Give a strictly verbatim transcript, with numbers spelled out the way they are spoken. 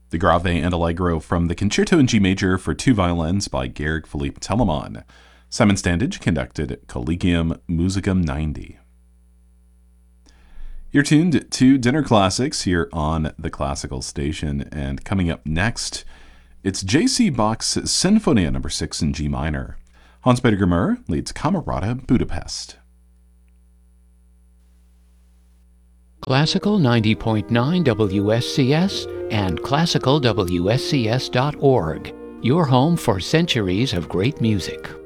The Grave and Allegro from the Concerto in G major for two violins by Georg Philipp Telemann. Simon Standage conducted Collegium Musicum ninety. You're tuned to Dinner Classics here on the Classical Station, and coming up next, it's J C. Bach's Sinfonia number six in G minor. Hans-Peter Grimmer leads Camerata Budapest. Classical ninety point nine W S C S and classical W S C S dot org, your home for centuries of great music.